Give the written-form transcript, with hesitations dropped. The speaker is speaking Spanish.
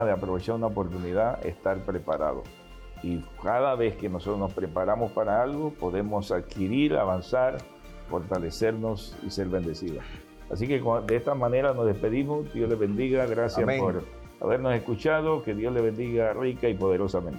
de aprovechar una oportunidad, estar preparado. Y cada vez que nosotros nos preparamos para algo, podemos adquirir, avanzar, fortalecernos y ser bendecidos. Así que de esta manera nos despedimos. Dios les bendiga. Gracias Amén. por habernos escuchado. Que Dios les bendiga rica y poderosamente.